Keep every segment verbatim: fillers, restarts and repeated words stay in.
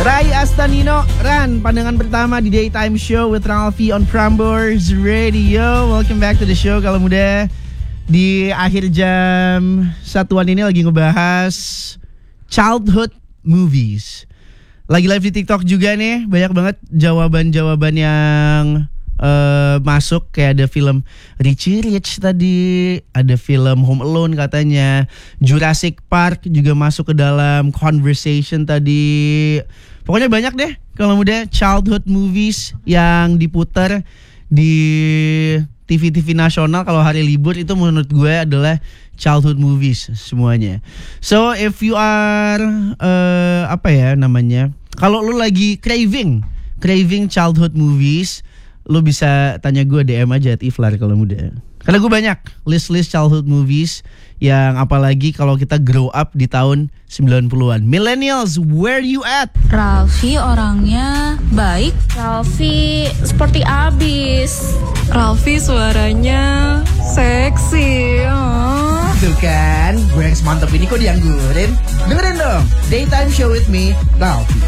Rai Astanino, Ran, pandangan pertama di Daytime Show with Ralphie on Prambors Radio. Welcome back to the show. Kalau muda, di akhir jam satuan ini lagi ngebahas childhood movies. Lagi live di TikTok juga nih, banyak banget jawaban-jawaban yang uh, masuk. Kayak ada film Richie Rich tadi, ada film Home Alone katanya, Jurassic Park juga masuk ke dalam conversation tadi. Pokoknya banyak deh kalau muda childhood movies yang diputar di T V-T V nasional kalau hari libur. Itu menurut gue adalah childhood movies semuanya. So if you are uh, apa ya namanya, kalau lu lagi craving craving childhood movies, lu bisa tanya gue, D M aja at Iflar kalau muda. Karena gue banyak list-list childhood movies yang apalagi kalau kita grow up di tahun sembilan puluhan. Millennials, where you at? Ralphie orangnya baik. Ralphie seperti abis. Ralphie suaranya seksi. Oh. Tuh kan, gue yang semantap ini kok dianggurin. Dengerin dong, Daytime Show with me, Ralphie.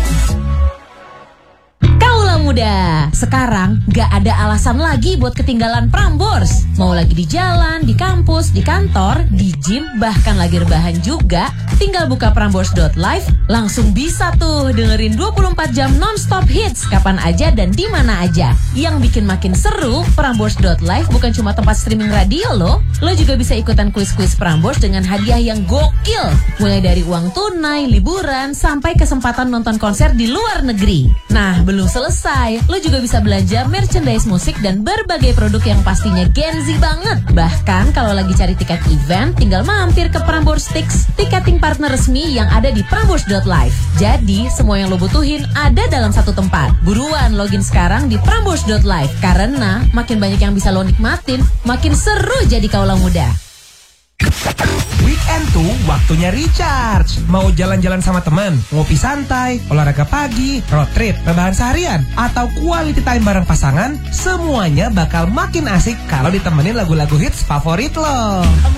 Kaulah muda, sekarang gak ada alasan lagi buat ketinggalan Prambors. Mau lagi di jalan, di kampus, di kantor, di gym, bahkan lagi rebahan juga, tinggal buka prambors dot live, langsung bisa tuh dengerin dua puluh empat jam non-stop hits kapan aja dan di mana aja. Yang bikin makin seru, prambors dot live bukan cuma tempat streaming radio loh. Lo juga bisa ikutan kuis-kuis Prambors dengan hadiah yang gokil, mulai dari uang tunai, liburan, sampai kesempatan nonton konser di luar negeri. Nah, belum selesai, lo juga bisa belanja merchandise musik dan berbagai produk yang pastinya Gen Z banget. Bahkan kalau lagi cari tiket event, tinggal mampir ke Prambors Tix, tiketing partner resmi yang ada di prambors dot live. Jadi, semua yang lo butuhin ada dalam satu tempat. Buruan login sekarang di prambors dot live, karena makin banyak yang bisa lo nikmatin, makin seru jadi kaulah muda. Weekend tuh waktunya recharge. Mau jalan-jalan sama teman, ngopi santai, olahraga pagi, road trip, rebahan seharian, atau quality time bareng pasangan, semuanya bakal makin asik kalau ditemenin lagu-lagu hits favorit lo.